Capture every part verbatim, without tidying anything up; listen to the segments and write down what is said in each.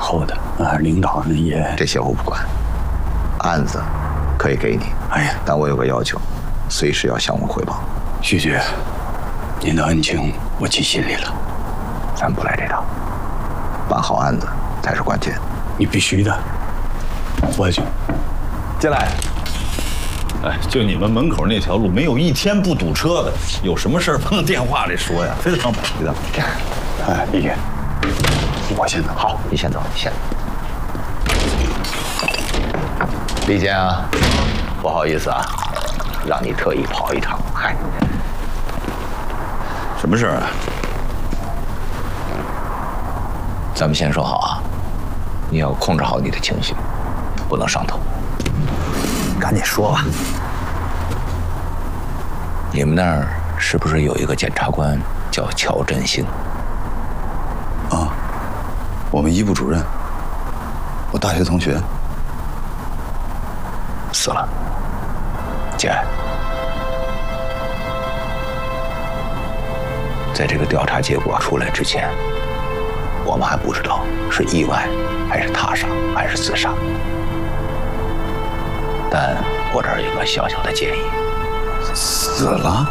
后的啊，领导呢也这些我不管，案子可以给你， 哎呀， 但我有个要求，随时要向我汇报。 徐局，您的恩情我记心里了， 咱不来这套，办好案子才是关键。 你必须的，我就进来。 哎，就你们门口那条路，没有一天不堵车的。有什么事儿不能电话里说呀？非得上北的。 哎，李局，我先走。 好，你先走，你先。李健啊，不好意思啊，让你特意跑一趟。嗨， 什么事儿啊？ 咱们先说好啊，你要控制好你的情绪，不能上头。赶紧说吧。你们那儿是不是有一个检察官叫乔振兴？ 啊，我们一部主任，我大学同学死了。节哀。在这个调查结果出来之前，我们还不知道是意外还是他杀还是自杀。但我这儿有个小小的建议： 死了。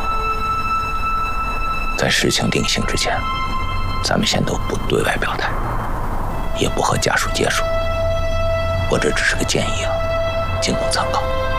在事情定性之前，咱们先都不对外表态，也不和家属接触。我这只是个建议啊，仅供参考。